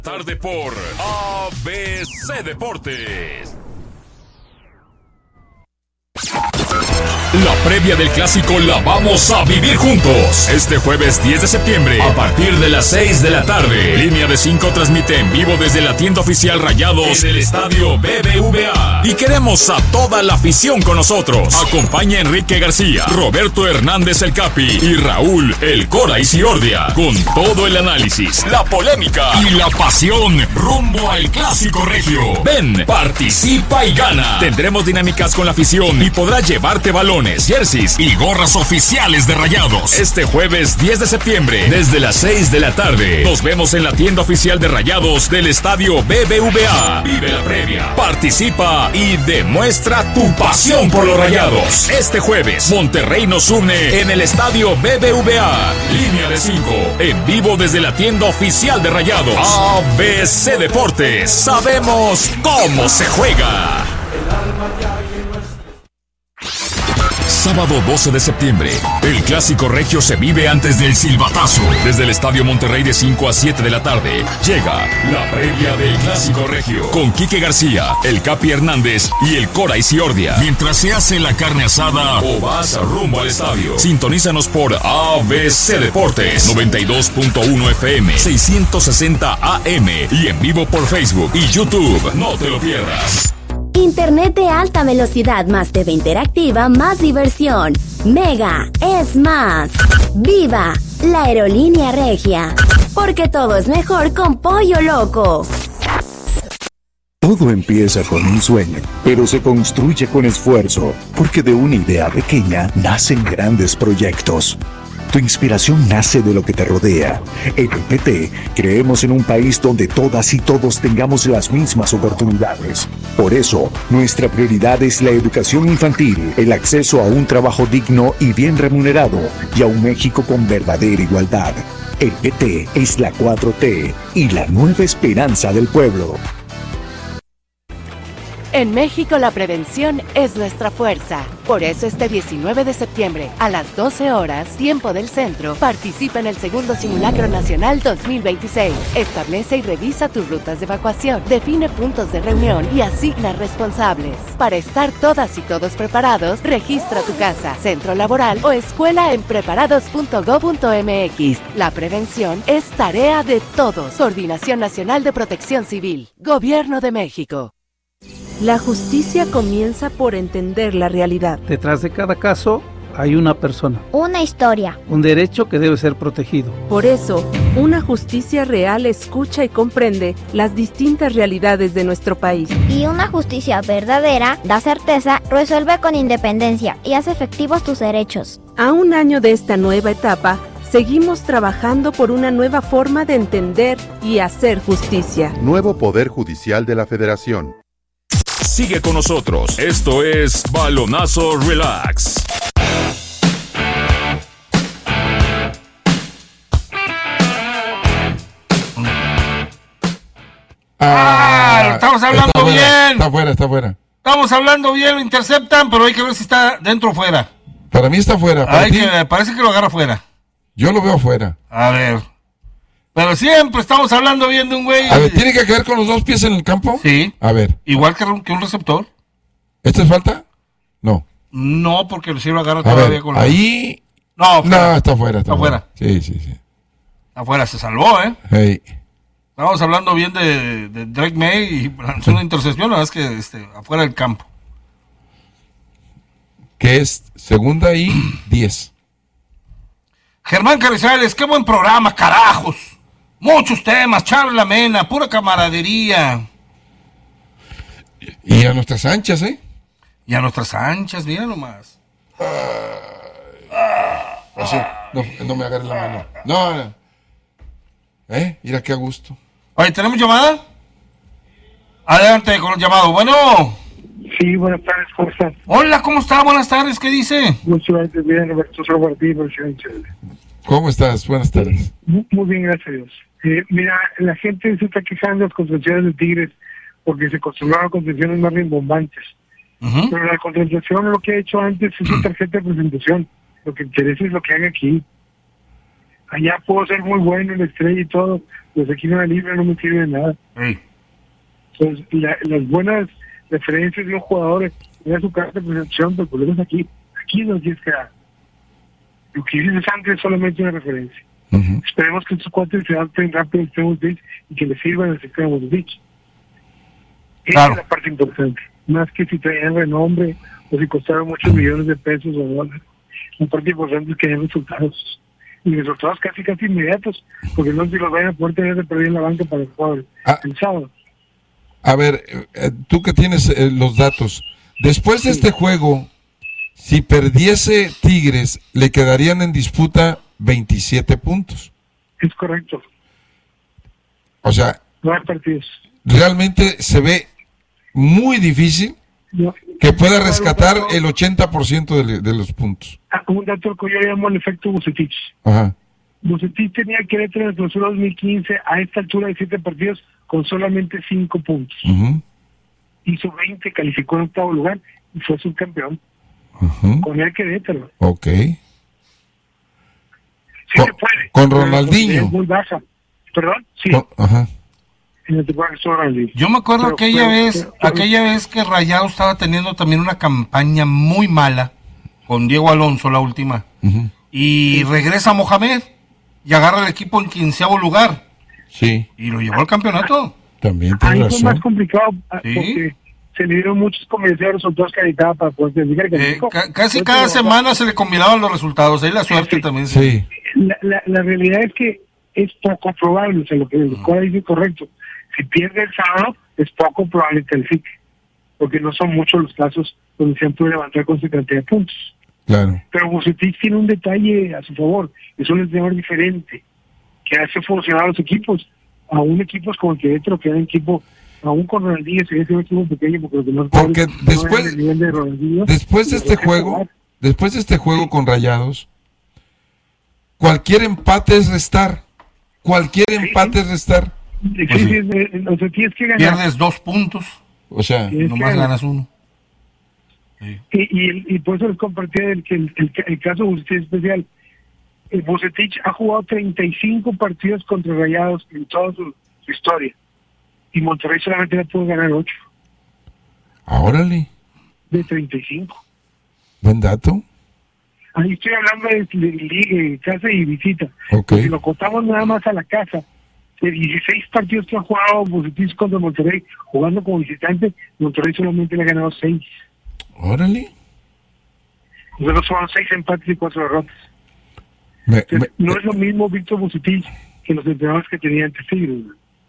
Tarde por ABC Deportes. La previa del clásico la vamos a vivir juntos. Este jueves 10 de septiembre, a partir de las 6 de la tarde. Línea de 5 transmite en vivo desde la tienda oficial Rayados en el estadio BBVA. Y queremos a toda la afición con nosotros. Acompaña a Enrique García, Roberto Hernández el Capi y Raúl el Cora Isiordia. Con todo el análisis, la polémica y la pasión rumbo al clásico regio. Ven, participa y gana. Tendremos dinámicas con la afición y podrás llevarte balones, jerseys y gorras oficiales de Rayados. Este jueves 10 de septiembre, desde las 6 de la tarde. Nos vemos en la tienda oficial de Rayados del estadio BBVA. Vive la previa, participa y demuestra tu pasión por los Rayados. Este jueves, Monterrey nos une en el estadio BBVA. Línea de 5, en vivo desde la tienda oficial de Rayados. ABC Deportes, sabemos cómo se juega. Sábado 12 de septiembre, el clásico regio se vive antes del silbatazo. Desde el Estadio Monterrey de 5 a 7 de la tarde, llega la previa del clásico regio. Con Quique García, el Capi Hernández y el Cora Isiordia. Mientras se hace la carne asada o vas rumbo al estadio. Sintonízanos por ABC Deportes, 92.1 FM, 660 AM y en vivo por Facebook y YouTube. No te lo pierdas. Internet de alta velocidad más TV interactiva, más diversión. Mega es más. ¡Viva la aerolínea regia! Porque todo es mejor con Pollo Loco. Todo empieza con un sueño, pero se construye con esfuerzo, porque de una idea pequeña nacen grandes proyectos. Tu inspiración nace de lo que te rodea. En el PT creemos en un país donde todas y todos tengamos las mismas oportunidades. Por eso, nuestra prioridad es la educación infantil, el acceso a un trabajo digno y bien remunerado y a un México con verdadera igualdad. El PT es la 4T y la nueva esperanza del pueblo. En México la prevención es nuestra fuerza. Por eso este 19 de septiembre, a las 12 horas, tiempo del centro, participa en el segundo Simulacro Nacional 2026. Establece y revisa tus rutas de evacuación, define puntos de reunión y asigna responsables. Para estar todas y todos preparados, registra tu casa, centro laboral o escuela en preparados.go.mx. La prevención es tarea de todos. Coordinación Nacional de Protección Civil. Gobierno de México. La justicia comienza por entender la realidad. Detrás de cada caso hay una persona. Una historia. Un derecho que debe ser protegido. Por eso, una justicia real escucha y comprende las distintas realidades de nuestro país. Y una justicia verdadera da certeza, resuelve con independencia y hace efectivos tus derechos. A un año de esta nueva etapa, seguimos trabajando por una nueva forma de entender y hacer justicia. Nuevo Poder Judicial de la Federación. Sigue con nosotros. Esto es Balonazo Relax. Estamos hablando bien. Está fuera. Estamos hablando bien, lo interceptan, pero hay que ver si está dentro o fuera. Para mí está fuera. Parece que lo agarra fuera. Yo lo veo fuera. A ver. Pero siempre estamos hablando bien de un güey. A ver, ¿tiene que caer con los dos pies en el campo? Sí. A ver. Igual que un receptor. ¿Esto es falta? No. No, porque sí lo agarra A todavía ver, con la... ahí... No, está fuera. Está fuera. Sí. Afuera, se salvó, ¿eh? Hey. Estábamos hablando bien de Drake May y lanzó una intercepción, la verdad es que afuera del campo. Que es segunda y 10. Germán Carrizales, qué buen programa, carajos. Muchos temas, charla amena, pura camaradería. Y a nuestras anchas, ¿eh? Y a nuestras anchas, mira nomás. Así, no me agarres la mano. No. Mira qué a gusto. Oye, ¿tenemos llamada? Adelante con el llamado. Bueno. Sí, buenas tardes, ¿cómo están? Hola, ¿cómo está? Buenas tardes, ¿qué dice? Mucho antes, bien, Roberto Martín, ¿Cómo estás? Buenas tardes. Muy bien, gracias a Dios. Mira, la gente se está quejando de las concentraciones de Tigres porque se acostumbraron a concentraciones más rimbombantes. Pero la concentración, lo que ha hecho antes es una tarjeta de presentación. Lo que interesa es lo que haga aquí. allá puedo ser muy bueno en la estrella y todo, pues aquí no me libre, no me sirve de nada. Entonces, las buenas referencias de los jugadores, era su carta de presentación, pero el problema es aquí no tienes que dar. Lo que dices antes es solamente una referencia. Esperemos que estos cuates se adapten rápido al sistema Vucetich y que les sirvan al sistema Vucetich. Esa es la parte importante, más que si traían renombre o si costaron muchos millones de pesos o dólares. La parte importante es que hayan resultados, y resultados casi inmediatos, porque no se los vayan a poder tener de perder en la banca para el jugador el sábado. A ver, tú que tienes los datos, después de este juego, si perdiese Tigres, le quedarían en disputa 27 puntos. Es correcto. O sea, no hay partidos. Realmente se ve muy difícil que pueda rescatar el 80% de los puntos. Un dato que yo llamo el efecto Vucetich. Ajá. Vucetich tenía que entrar en el clausura 2015 a esta altura de 7 partidos con solamente 5 puntos. Hizo 20, calificó en 8º lugar y fue subcampeón. Con el Querétaro. Ok. Sí se puede. Con Ronaldinho. Es muy baja. ¿Perdón? Sí. Ajá. Yo me acuerdo aquella vez que Rayado estaba teniendo también una campaña muy mala con Diego Alonso, la última. Y regresa Mohamed y agarra el equipo en 15º lugar. Sí. Y lo llevó al campeonato. También tiene ahí razón. fue más complicado porque se le dieron muchos comerciales resultados que necesitaba para poder decir que casi cada semana se le combinaban los resultados. Ahí la suerte también. Sí. La realidad es que es poco probable, o sea, lo que el cuadro dice correcto. Si pierde el sábado, es poco probable que califique, porque no son muchos los casos donde se han podido levantar con esa cantidad de puntos. Claro. Pero Vucetich tiene un detalle a su favor, es un entrenador diferente, que hace funcionar a los equipos, aún equipos como el Querétaro, que era un equipo, aún con Ronaldinho, sería un equipo pequeño, porque después de este juego con Rayados, cualquier empate es restar. Empate es restar. Pues o sea, tienes que ganar. Pierdes 2 puntos. O sea, nomás ganas 1. Y por eso les compartí el caso Vucetich especial. El Vucetich ha jugado 35 partidos contra Rayados en toda su historia. Y Monterrey solamente le pudo ganar 8. ¡Órale! De 35. Buen dato. Ahí estoy hablando de casa y visita. Okay. Si lo contamos nada más a la casa, de 16 partidos que ha jugado Vucetich contra Monterrey, jugando como visitante, Monterrey solamente le ha ganado 6. ¡Órale! Luego fueron 6 empates y 4 derrotas. No es lo mismo Víctor Vucetich que los entrenadores que tenía antes Tigres.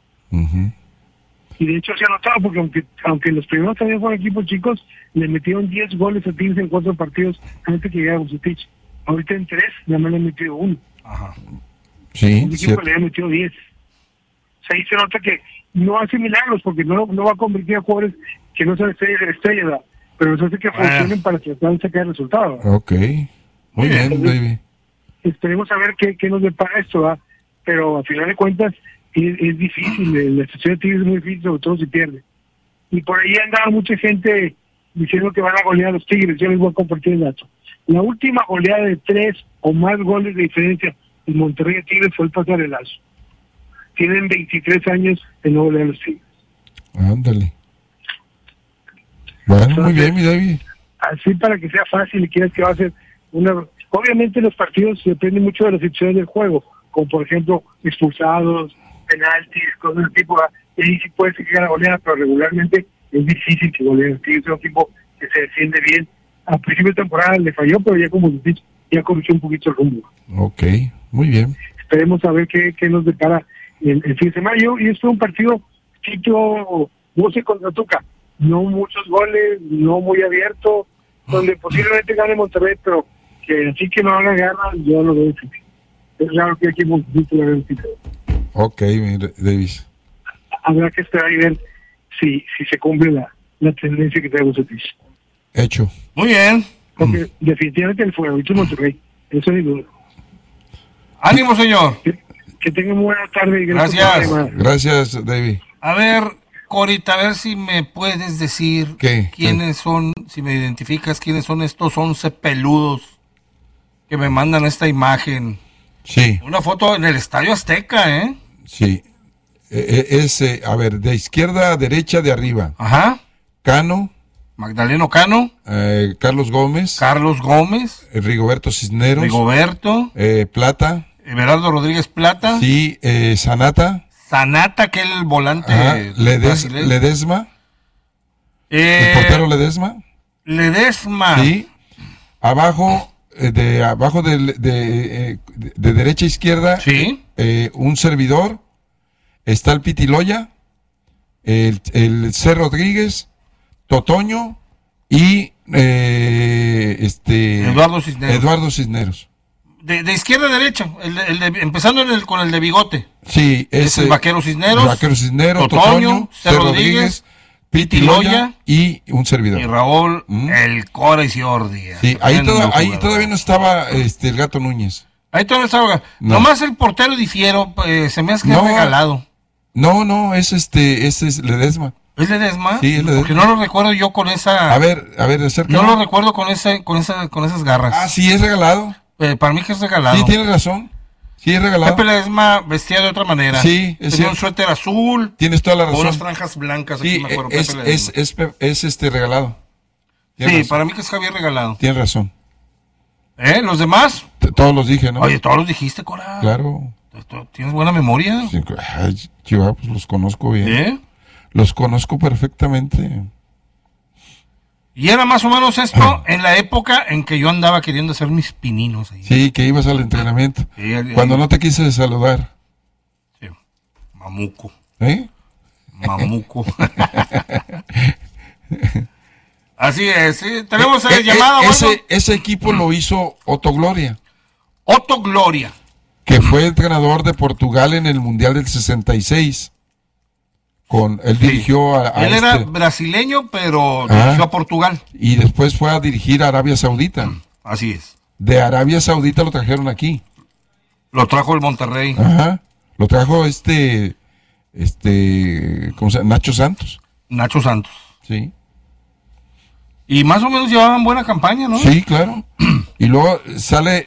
Y de hecho se ha notado, porque aunque los primeros también fueron equipos chicos, le metieron 10 goles a Tigres en 4 partidos antes que llegara Vucetich. Ahorita en 3 nada más le han metido 1. Ajá. Sí, un equipo le ha metido 10. Ahí se nota que no hace milagros, porque no va a convertir a jugadores que no son estrellas de la estrella, ¿verdad? Pero eso hace que funcionen para tratar de sacar resultados. Ok, muy bien, David. Esperemos a ver qué nos depara esto, ¿verdad? Pero a final de cuentas es difícil, la situación de Tigres es muy difícil, sobre todo si pierde. Y por ahí andaba mucha gente diciendo que van a golear a los Tigres. Yo les voy a compartir el dato. La última goleada de 3 o más goles de diferencia en Monterrey de Tigres fue el Pasarelazo. Tienen 23 años de no golear a los Tigres. Ándale. Bueno, entonces, muy bien, mi David. Así para que sea fácil y quieras que va a ser una... Obviamente los partidos dependen mucho de las situaciones del juego, como por ejemplo expulsados, penaltis, cosas de tipo, y ahí sí puede ser que gane la goleada, pero regularmente es difícil que goleen. Es un equipo que se defiende bien. A principio de temporada le falló, pero ya como dicho, ya corrigió un poquito el rumbo. Ok, muy bien. Esperemos a ver qué nos depara el fin de semana. Y esto es un partido tipo 12 contra Tuca. No muchos goles, no muy abierto, donde posiblemente gane Monterrey, pero que así que no haga ganas, yo lo veo difícil. Es raro que aquí Monterrey lo vea difícil. Ok, Davis. Habrá que esperar y ver si se cumple la tendencia que tenemos aquí. Hecho. Muy bien. Porque definitivamente el favorito es Monterrey, eso es duda. ¡Ánimo, señor! Que tenga muy buena tarde. Y gracias, David. A ver, Corita, a ver si me puedes decir quiénes son, si me identificas quiénes son estos 11 peludos que me mandan esta imagen. Sí. Una foto en el Estadio Azteca, ¿eh? Sí. A ver, de izquierda a derecha, de arriba. Ajá. Cano. Magdaleno Cano. Carlos Gómez. Rigoberto Cisneros. Plata. Everardo Rodríguez Plata. Sí, Sanata. Sanata, que el volante. Ledesma. El portero Ledesma. Sí. Abajo, de derecha a izquierda. Sí. Un servidor. Está el Pitiloya. El C. Rodríguez. Totoño. Y Eduardo Cisneros. De izquierda a derecha, empezando con el de bigote. Sí, es el Vaquero Cisneros, Totoño, C. Rodríguez, Pitiloya y un servidor. Y Raúl, el Cora Isiordia. Sí, ahí todavía no estaba el Gato Núñez. Ahí todavía no estaba. No. Nomás el portero difiero, se me hace que es regalado. No, ese es Ledesma. ¿Es Ledesma? Sí, es Ledesma. Porque no lo recuerdo yo con esa. A ver, acércame. No lo recuerdo con esas garras. Ah, sí, es regalado. Para mí que es regalado. Sí, tienes razón. Sí, es regalado. Pepe Ledesma vestía de otra manera. Sí, tenía un suéter azul. Tienes toda la razón. Con unas franjas blancas. Sí, aquí me acuerdo, es regalado. Sí, razón. Para mí que es Javier Regalado. Tienes razón. ¿Los demás? Todos los dije, ¿no? Oye, todos los dijiste, Cora. Claro. ¿Tienes buena memoria? Sí, yo pues los conozco bien. Los conozco perfectamente. Y era más o menos esto en la época en que yo andaba queriendo hacer mis pininos ahí. Sí, que ibas al entrenamiento. Sí, cuando no te quise saludar. Sí. Mamuco. Mamuco. Así es, sí. Tenemos llamada. Ese equipo lo hizo Otto Gloria. Otto Gloria. Que fue entrenador de Portugal en el Mundial del 66. Él dirigió él era brasileño, pero dirigió a Portugal. Y después fue a dirigir a Arabia Saudita. Así es. De Arabia Saudita lo trajeron aquí. Lo trajo el Monterrey. Ajá. Lo trajo ¿cómo se llama? Nacho Santos. Sí. Y más o menos llevaban buena campaña, ¿no? Sí, claro. Y luego sale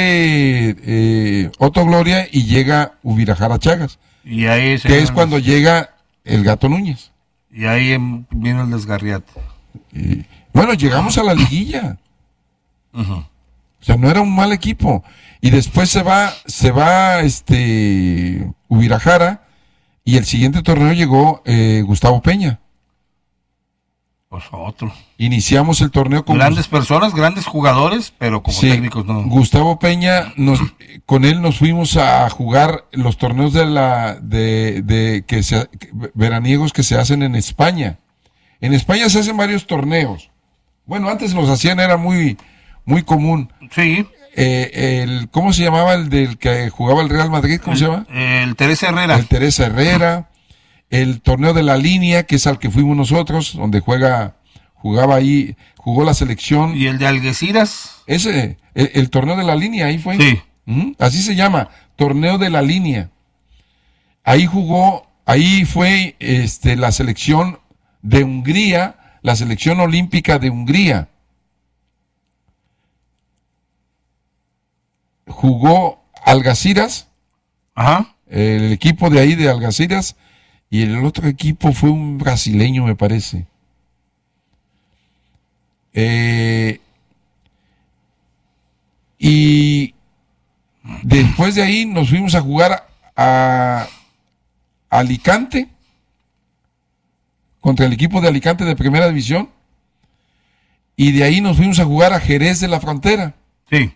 Otto Gloria y llega Ubirajara Chagas. Y ahí que es cuando llega el Gato Núñez. Y ahí vino el desgarriate. Bueno, llegamos a la liguilla. O sea, no era un mal equipo. Y después se va Ubirajara y el siguiente torneo llegó Gustavo Peña. Pues otro. Iniciamos el torneo con grandes personas, grandes jugadores, pero como técnicos no. Gustavo Peña, con él nos fuimos a jugar los torneos veraniegos que se hacen en España. En España se hacen varios torneos. Bueno, antes los hacían, era muy, muy común. Sí. ¿Cómo se llamaba el del que jugaba el Real Madrid? ¿Cómo se llama? El Teresa Herrera. El Teresa Herrera. El torneo de la línea, que es al que fuimos nosotros, donde jugaba ahí, jugó la selección. ¿Y el de Algeciras? Ese, el torneo de la línea, ahí fue. Sí. Así se llama, torneo de la línea. Ahí fue la selección de Hungría, la selección olímpica de Hungría. Jugó Algeciras. Ajá. El equipo de ahí de Algeciras. Y el otro equipo fue un brasileño, me parece. Y después de ahí nos fuimos a jugar a Alicante, contra el equipo de Alicante de Primera División. Y de ahí nos fuimos a jugar a Jerez de la Frontera. Sí.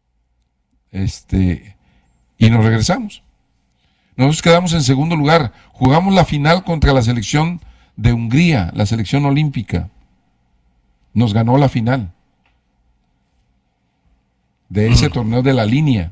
Y nos regresamos. Nosotros quedamos en segundo lugar. Jugamos la final contra la selección de Hungría, la selección olímpica. Nos ganó la final de ese torneo de la línea.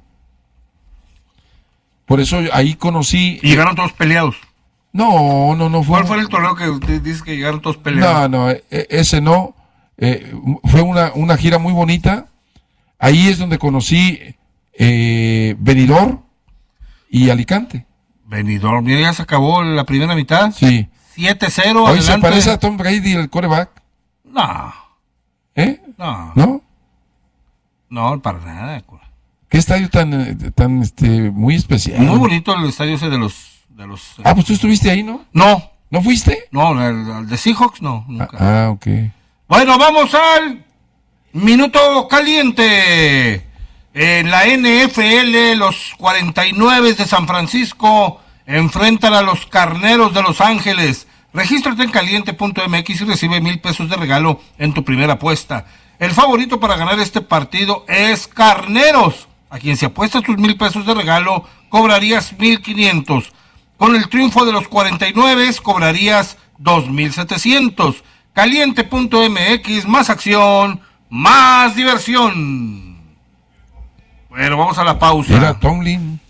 Por eso ahí conocí... ¿Y llegaron todos peleados? No. ¿Cuál fue el torneo que usted dice que llegaron todos peleados? No, ese no. Fue una gira muy bonita. Ahí es donde conocí Benidorm y Alicante. Benidorm, ya se acabó la primera mitad. Sí. 7-0. Hoy se parece a Tom Brady, el quarterback. No. ¿Eh? No. ¿No? No, para nada. Qué estadio tan muy especial. Muy bonito el estadio ese de los pues tú estuviste ahí, ¿no? No. ¿No fuiste? No, el de Seahawks no, nunca. Ok. Bueno, vamos al minuto caliente. En la NFL, los 49 de San Francisco enfrentan a los Carneros de Los Ángeles. Regístrate en caliente.mx y recibe $1,000 de regalo en tu primera apuesta. El favorito para ganar este partido es Carneros. A quien se apuesta tus $1,000 de regalo, cobrarías 1,500. Con el triunfo de los 49 cobrarías 2,700. Caliente.mx, más acción, más diversión. Bueno, vamos a la pausa. Mira, Tomlin.